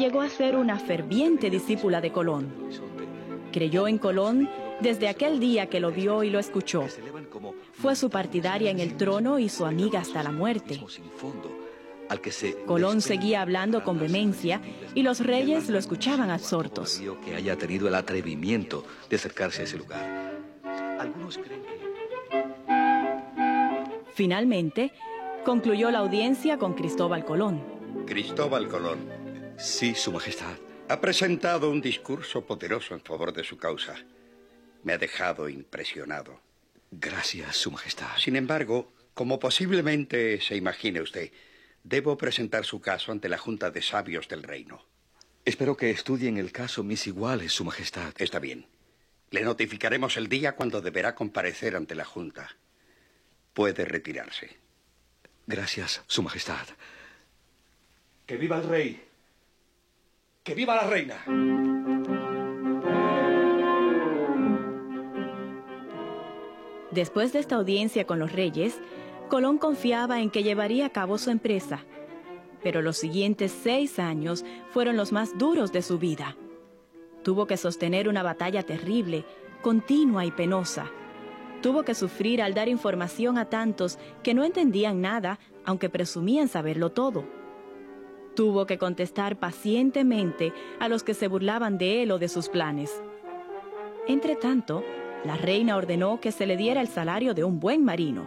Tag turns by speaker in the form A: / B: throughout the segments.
A: llegó a ser una ferviente discípula de Colón. Creyó en Colón desde aquel día que lo vio y lo escuchó. Fue su partidaria en el trono y su amiga hasta la muerte. Colón seguía hablando con vehemencia y los reyes lo escuchaban absortos.
B: Que haya tenido el atrevimiento de acercarse a ese lugar. Algunos creen que...
A: Finalmente, concluyó la audiencia con Cristóbal Colón.
C: Cristóbal Colón.
B: Sí, Su Majestad.
C: Ha presentado un discurso poderoso en favor de su causa. Me ha dejado impresionado.
B: Gracias, Su Majestad.
C: Sin embargo, como posiblemente se imagine usted, debo presentar su caso ante la Junta de Sabios del Reino.
B: Espero que estudien el caso mis iguales, Su Majestad.
C: Está bien. Le notificaremos el día cuando deberá comparecer ante la Junta. Puede retirarse.
B: Gracias, Su Majestad.
D: ¡Que viva el rey! ¡Que viva la reina!
A: Después de esta audiencia con los reyes, Colón confiaba en que llevaría a cabo su empresa. Pero los siguientes 6 años fueron los más duros de su vida. Tuvo que sostener una batalla terrible, continua y penosa. Tuvo que sufrir al dar información a tantos que no entendían nada, aunque presumían saberlo todo. Tuvo que contestar pacientemente a los que se burlaban de él o de sus planes. Entretanto, la reina ordenó que se le diera el salario de un buen marino.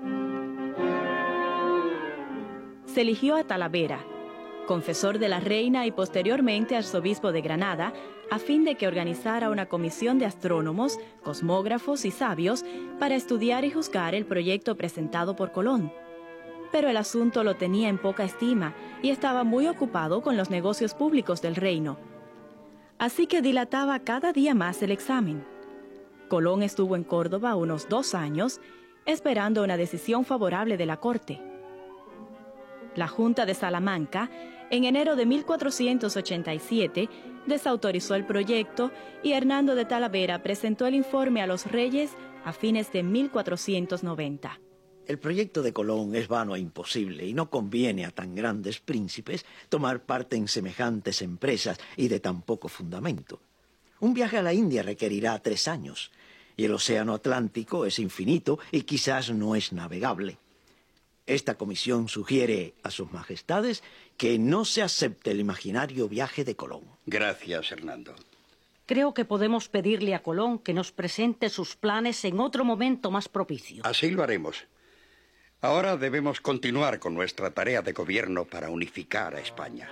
A: Se eligió a Talavera, confesor de la reina y posteriormente arzobispo de Granada, a fin de que organizara una comisión de astrónomos, cosmógrafos y sabios para estudiar y juzgar el proyecto presentado por Colón. Pero el asunto lo tenía en poca estima y estaba muy ocupado con los negocios públicos del reino. Así que dilataba cada día más el examen. Colón estuvo en Córdoba unos 2 años, esperando una decisión favorable de la corte. La Junta de Salamanca, en enero de 1487, desautorizó el proyecto y Hernando de Talavera presentó el informe a los reyes a fines de 1490.
E: El proyecto de Colón es vano e imposible y no conviene a tan grandes príncipes tomar parte en semejantes empresas y de tan poco fundamento. Un viaje a la India requerirá 3 años y el océano Atlántico es infinito y quizás no es navegable. Esta comisión sugiere a sus majestades que no se acepte el imaginario viaje de Colón.
C: Gracias, Hernando.
F: Creo que podemos pedirle a Colón que nos presente sus planes en otro momento más propicio.
C: Así lo haremos. Ahora debemos continuar con nuestra tarea de gobierno para unificar a España.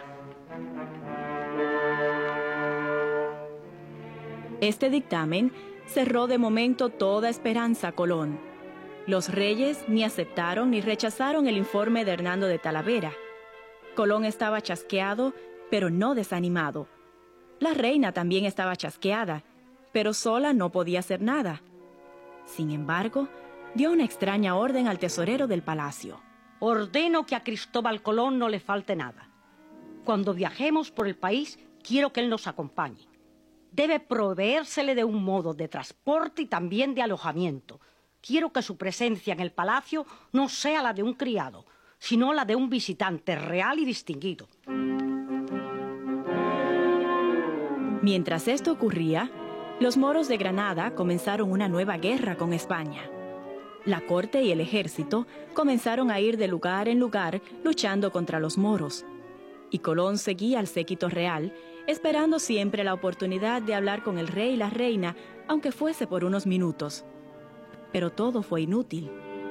A: Este dictamen cerró de momento toda esperanza a Colón. Los reyes ni aceptaron ni rechazaron el informe de Hernando de Talavera. Colón estaba chasqueado, pero no desanimado. La reina también estaba chasqueada, pero sola no podía hacer nada. Sin embargo, dio una extraña orden al tesorero del palacio.
F: Ordeno que a Cristóbal Colón no le falte nada. Cuando viajemos por el país, quiero que él nos acompañe. Debe proveérsele de un modo de transporte y también de alojamiento. Quiero que su presencia en el palacio no sea la de un criado, sino la de un visitante real y distinguido.
A: Mientras esto ocurría, los moros de Granada comenzaron una nueva guerra con España. La corte y el ejército comenzaron a ir de lugar en lugar luchando contra los moros. Y Colón seguía al séquito real, esperando siempre la oportunidad de hablar con el rey y la reina, aunque fuese por unos minutos. Pero todo fue inútil.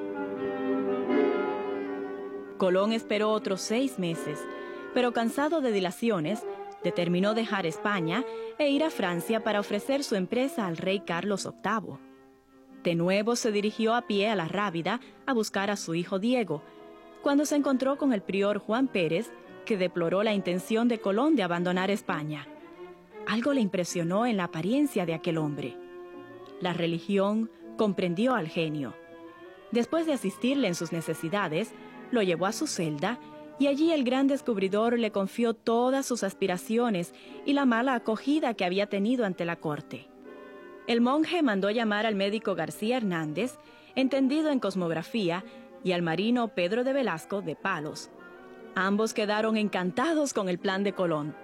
A: Colón esperó otros 6 meses, pero cansado de dilaciones, determinó dejar España e ir a Francia para ofrecer su empresa al rey Carlos VIII. De nuevo se dirigió a pie a la Rábida a buscar a su hijo Diego, cuando se encontró con el prior Juan Pérez, que deploró la intención de Colón de abandonar España. Algo le impresionó en la apariencia de aquel hombre. La religión comprendió al genio. Después de asistirle en sus necesidades, lo llevó a su celda y allí el gran descubridor le confió todas sus aspiraciones y la mala acogida que había tenido ante la corte. El monje mandó llamar al médico García Hernández, entendido en cosmografía, y al marino Pedro de Velasco de Palos. Ambos quedaron encantados con el plan de Colón.